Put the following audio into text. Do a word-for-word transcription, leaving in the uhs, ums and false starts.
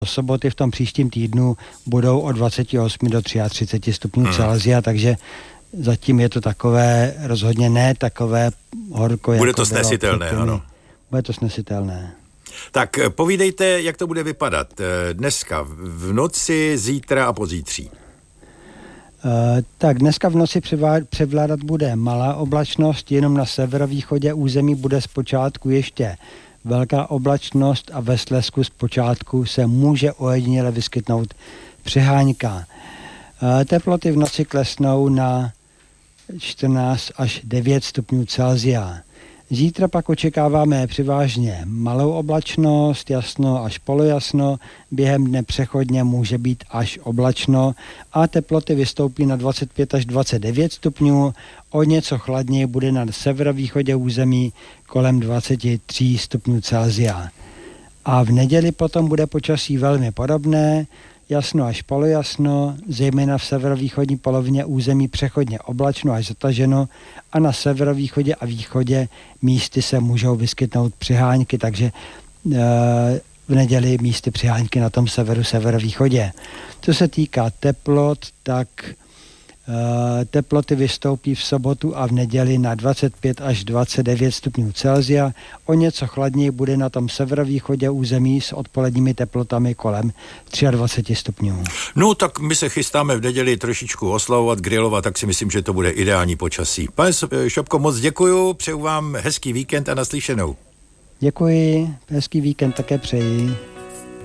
Do soboty v tom příštím týdnu budou od dvacet osm do třicet tři stupňů hmm. Celsia, takže zatím je to takové, rozhodně ne takové horko, bude jako to snesitelné, ano. Bude to snesitelné. Tak povídejte, jak to bude vypadat dneska, v noci, zítra a pozítří. Uh, tak dneska v noci převládat bude malá oblačnost, jenom na severovýchodě území bude zpočátku ještě velká oblačnost a ve Slezsku zpočátku se může ojediněle vyskytnout přeháňka. Uh, teploty v noci klesnou na čtrnáct až devět stupňů Celsia. Zítra pak očekáváme převážně malou oblačnost, jasno až polojasno, během dne přechodně může být až oblačno a teploty vystoupí na dvacet pět až dvacet devět stupňů, o něco chladněji bude na severovýchodě území kolem dvacet tři stupňů Celsia. A v neděli potom bude počasí velmi podobné, jasno až polojasno, zejména v severovýchodní polovině území přechodně oblačno až zataženo a na severovýchodě a východě místy se můžou vyskytnout přiháňky, takže e, v neděli místy přiháňky na tom severu, severovýchodě. Co se týká teplot, tak e, teploty vystoupí v sobotu a v neděli na dvacet pět až dvacet devět stupňů Celsia. O něco chladněji bude na tom severovýchodě území s odpoledními teplotami kolem dvacet tři stupňů. No tak my se chystáme v neděli trošičku oslavovat, grilovat, tak si myslím, že to bude ideální počasí. Pane Šopko, moc děkuju, přeju vám hezký víkend a naslyšenou. Děkuji, hezký víkend také přeji.